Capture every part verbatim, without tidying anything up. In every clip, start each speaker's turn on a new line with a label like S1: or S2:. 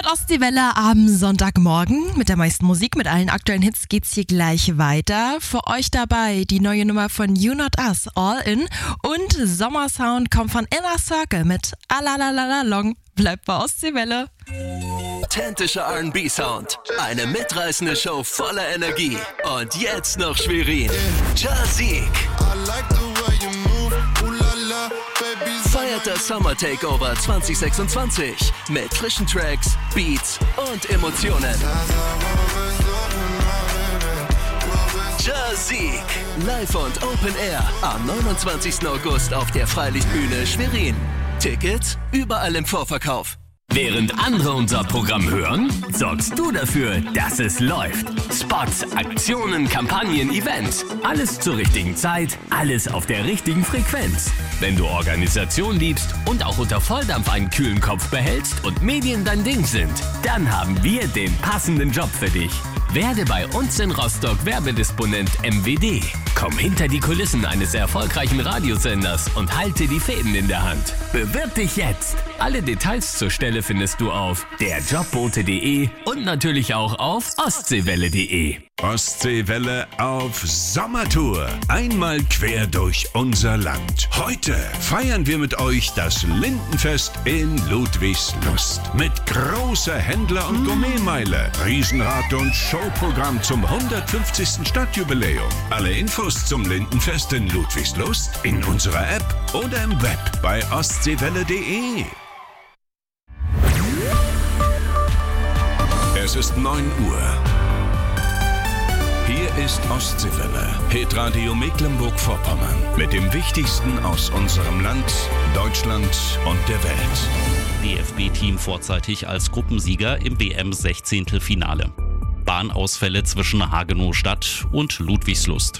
S1: hört Ostseewelle am Sonntagmorgen mit der meisten Musik, mit allen aktuellen Hits geht's hier gleich weiter. Für euch dabei die neue Nummer von You Not Us, All In, und Sommersound kommt von Inner Circle mit Alalalala Long. Bleibt bei Ostseewelle.
S2: Authentischer R and B-Sound, eine mitreißende Show voller Energie und jetzt noch Schwerin. Jazik feiert das Summer Takeover zwanzig sechsundzwanzig mit frischen Tracks, Beats und Emotionen. Jazik, live und Open Air am neunundzwanzigsten August auf der Freilichtbühne Schwerin. Tickets überall im Vorverkauf.
S3: Während andere unser Programm hören, sorgst du dafür, dass es läuft. Spots, Aktionen, Kampagnen, Events. Alles zur richtigen Zeit, alles auf der richtigen Frequenz. Wenn du Organisation liebst und auch unter Volldampf einen kühlen Kopf behältst und Medien dein Ding sind, dann haben wir den passenden Job für dich. Werde bei uns in Rostock Werbedisponent M W D. Komm hinter die Kulissen eines erfolgreichen Radiosenders und halte die Fäden in der Hand. Bewirb dich jetzt. Alle Details zur Stelle findest du auf der jobbote punkt de und natürlich auch auf ostseewelle punkt de.
S4: Ostseewelle auf Sommertour. Einmal quer durch unser Land. Heute feiern wir mit euch das Lindenfest in Ludwigslust. Mit großer Händler- und Gourmetmeile, Riesenrad- und Showprogramm zum hundertfünfzigsten Stadtjubiläum. Alle Infos zum Lindenfest in Ludwigslust in unserer App oder im Web bei ostseewelle punkt de. Es ist neun Uhr. Hier ist Ostseewelle, Hitradio Mecklenburg-Vorpommern, mit dem Wichtigsten aus unserem Land, Deutschland und der Welt.
S5: D F B-Team vorzeitig als Gruppensieger im W M-Sechzehntelfinale. Bahnausfälle zwischen Hagenow-Stadt und Ludwigslust.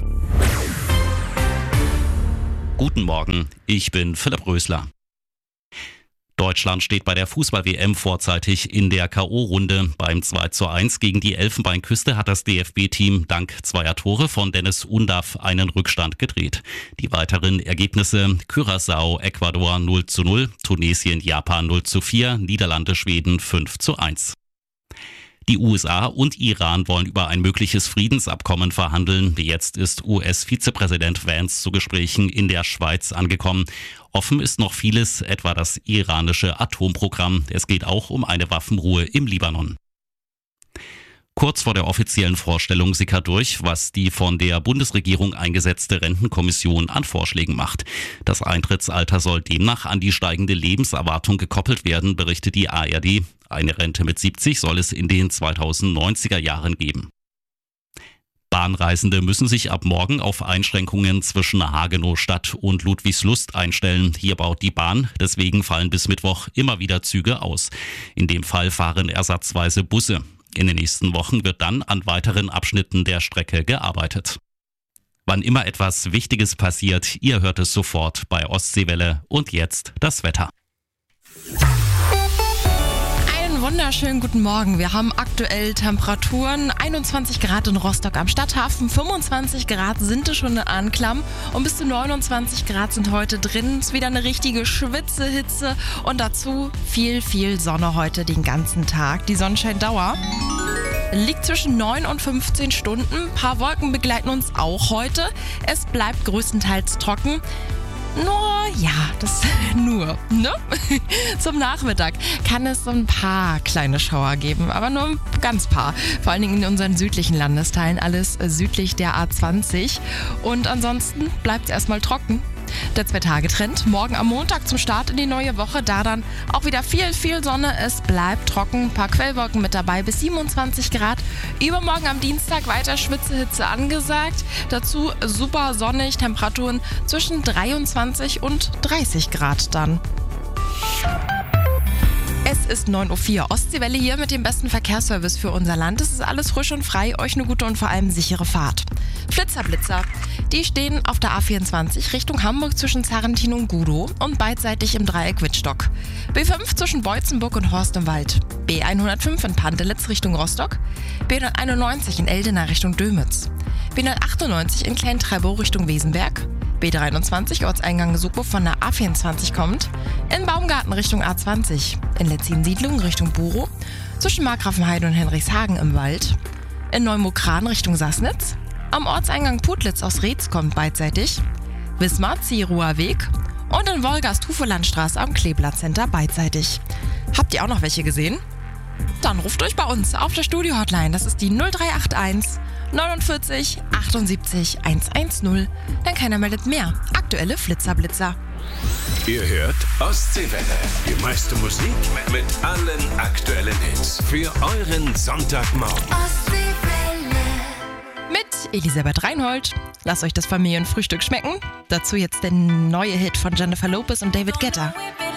S5: Guten Morgen, ich bin Philipp Rösler. Deutschland steht bei der Fußball-W M vorzeitig in der K O-Runde. Beim zwei zu eins gegen die Elfenbeinküste hat das D F B-Team dank zweier Tore von Dennis Undav einen Rückstand gedreht. Die weiteren Ergebnisse: Curaçao, Ecuador null zu null, Tunesien, Japan null zu vier, Niederlande, Schweden fünf zu eins. Die U S A und Iran wollen über ein mögliches Friedensabkommen verhandeln. Jetzt ist U S-Vizepräsident Vance zu Gesprächen in der Schweiz angekommen. Offen ist noch vieles, etwa das iranische Atomprogramm. Es geht auch um eine Waffenruhe im Libanon. Kurz vor der offiziellen Vorstellung sickert durch, was die von der Bundesregierung eingesetzte Rentenkommission an Vorschlägen macht. Das Eintrittsalter soll demnach an die steigende Lebenserwartung gekoppelt werden, berichtet die A R D. Eine Rente mit siebzig soll es in den zweitausendneunziger Jahren geben. Bahnreisende müssen sich ab morgen auf Einschränkungen zwischen Hagenow-Stadt und Ludwigslust einstellen. Hier baut die Bahn, deswegen fallen bis Mittwoch immer wieder Züge aus. In dem Fall fahren ersatzweise Busse. In den nächsten Wochen wird dann an weiteren Abschnitten der Strecke gearbeitet. Wann immer etwas Wichtiges passiert, ihr hört es sofort bei Ostseewelle. Und jetzt das Wetter.
S1: Wunderschönen guten Morgen. Wir haben aktuell Temperaturen einundzwanzig Grad in Rostock am Stadthafen, fünfundzwanzig Grad sind es schon in Anklam und bis zu neunundzwanzig Grad sind heute drin. Es ist wieder eine richtige Schwitzehitze und dazu viel, viel Sonne heute den ganzen Tag. Die Sonnenscheindauer liegt zwischen neun und fünfzehn Stunden. Ein paar Wolken begleiten uns auch heute. Es bleibt größtenteils trocken. Nur, ja, das nur, ne? Zum Nachmittag kann es so ein paar kleine Schauer geben, aber nur ein ganz paar. Vor allen Dingen in unseren südlichen Landesteilen, alles südlich der A zwanzig. Und ansonsten bleibt es erstmal trocken. Der Zwei-Tage-Trend. Morgen am Montag zum Start in die neue Woche. Da dann auch wieder viel, viel Sonne. Es bleibt trocken. Ein paar Quellwolken mit dabei bis siebenundzwanzig Grad. Übermorgen am Dienstag weiter Schwitzehitze angesagt. Dazu super sonnig. Temperaturen zwischen dreiundzwanzig und dreißig Grad dann. Es ist neun Uhr vier. Ostseewelle hier mit dem besten Verkehrsservice für unser Land. Es ist alles frisch und frei. Euch eine gute und vor allem sichere Fahrt. Flitzer-Blitzer. Die stehen auf der A vierundzwanzig Richtung Hamburg zwischen Zarrentin und Gudow und beidseitig im Dreieck Wittstock. B fünf zwischen Beutzenburg und Horst im Wald. B hundertfünf in Pantelitz Richtung Rostock. B hunderteinundneunzig in Eldena Richtung Dömitz. B hundertachtundneunzig in Klein-Treptow Richtung Wesenberg. B dreiundzwanzig, Ortseingang Suko von der A vierundzwanzig kommt. In Baumgarten Richtung A zwanzig. In Letzin-Siedlung Richtung Buro. Zwischen Markgrafenheide und Henrichshagen im Wald. In Neumokran Richtung Sassnitz. Am Ortseingang Putlitz aus Reetz kommt beidseitig. Wismar-Zieruer Weg. Und in Wolgast-Hufelandstraße am Kleeblatt-Center beidseitig. Habt ihr auch noch welche gesehen? Dann ruft euch bei uns auf der Studio-Hotline. Das ist die null drei acht eins neunundvierzig achtundsiebzig hundertzehn. Denn keiner meldet mehr. Aktuelle Flitzerblitzer.
S4: Ihr hört Ostseewelle. Die meiste Musik mit allen aktuellen Hits. Für euren Sonntagmorgen.
S1: Mit Elisabeth Reinhold. Lasst euch das Familienfrühstück schmecken. Dazu jetzt der neue Hit von Jennifer Lopez und David Guetta.